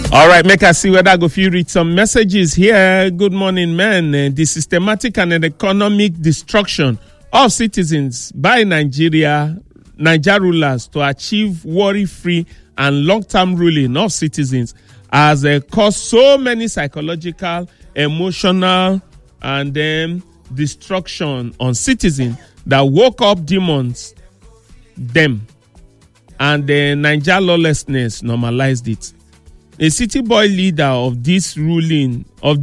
All right, make us see whether I go few read some messages here. Good morning, man. The systematic and economic destruction of citizens by Niger rulers to achieve worry-free and long-term ruling of citizens has caused so many psychological, emotional, and then destruction on citizens that woke up demons them, and the Niger lawlessness normalized it. A city boy leader of this rulers,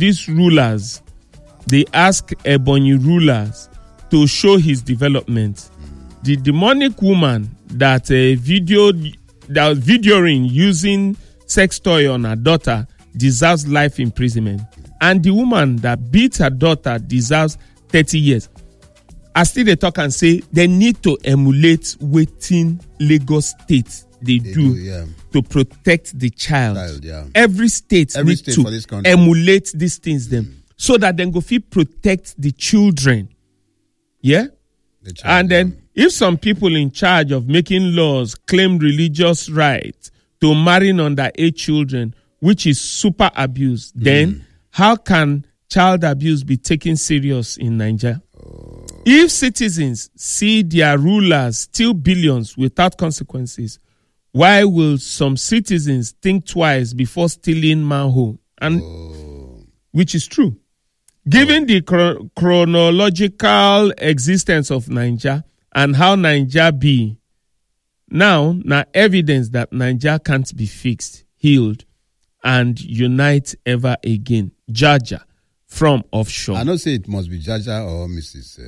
they ask Ebonyi rulers to show his development. The demonic woman that was videoing using sex toy on her daughter deserves life imprisonment, and the woman that beat her daughter deserves 30 years. I still they talk and say they need to emulate waiting Lagos State they do to protect the child. Every state needs to emulate these things them so that then go fit protect the children. Yeah? And then if some people in charge of making laws claim religious right to marry underage children, which is super abuse, then how can child abuse be taken serious in Nigeria? If citizens see their rulers steal billions without consequences, why will some citizens think twice before stealing manhole? And which is true. Given the chronological existence of Niger and how Niger be, now evidence that Niger can't be fixed, healed, and unite ever again. Jaja from offshore. I don't say it must be Jaja or Mrs.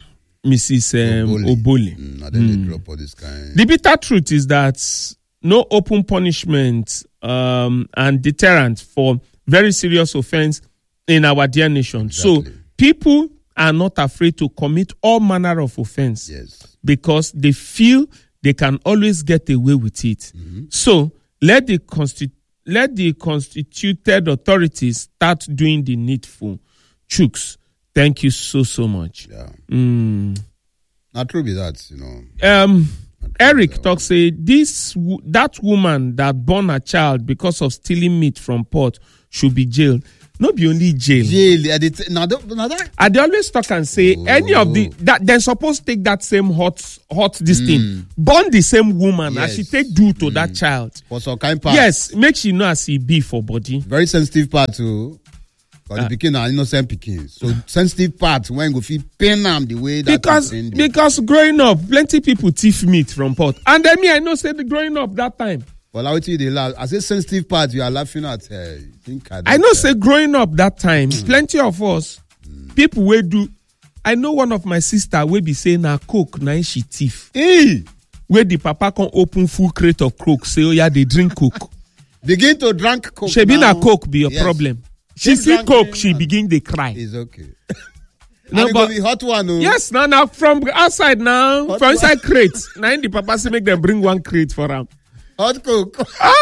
Oboli. They drop all this kind. The bitter truth is that no open punishment and deterrent for very serious offense in our dear nation. Exactly. So people are not afraid to commit all manner of offense because they feel they can always get away with it. So let the constituted authorities start doing the needful. Chooks, thank you so much. Not true be that, Eric talks say that woman that born a child because of stealing meat from pot should be jailed. Not be only jail. I they always talk and say any of that they're supposed to take that same hot this thing, burn the same woman as she take do to that child. For some kind part. Yes, make she know as he be for body. Very sensitive part too. But the pikin are innocent pikin. So sensitive part when go feel pain them the way that because growing up, plenty people thief meat from pot. And then I know say growing up that time. Well, I will tell you I say sensitive part you are laughing at. I know say growing up that time, plenty of us people will do. I know one of my sister will be saying na coke na she thief. Where the papa can open full crate of coke, say oh yeah they drink coke. Begin to drink coke. She be na coke be a problem. She see coke, she begin to cry. It's okay. No, but be hot one. No? Yes, now from outside now, hot from inside crate. Now the papa say make them bring one crate for them. Hot coke.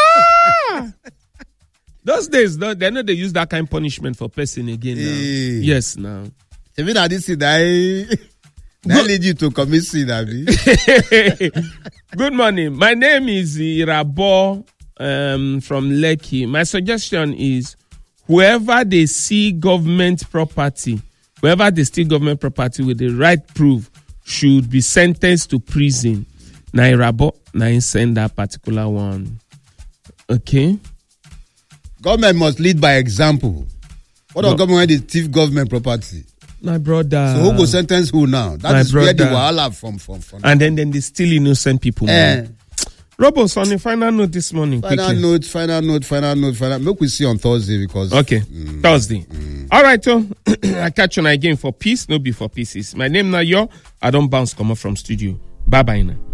Those days, they know they use that kind of punishment for person again now. Yes, now. Even at this that lead you to commit sin, Abi. Good morning. My name is Irabo from Lekki. My suggestion is whoever they see government property with the right proof should be sentenced to prison. Nairabo, send that particular one. Okay. Government must lead by example. What of government when they thief government property? My brother. So who go sentence who now? That is where the wahala from. And then they still innocent people. Robos, on the final note this morning. Final note. Make we see on Thursday because... Okay, Thursday. All right, so I catch you again for peace, no be for pieces. My name now, I don't bounce come up from studio. Bye-bye now.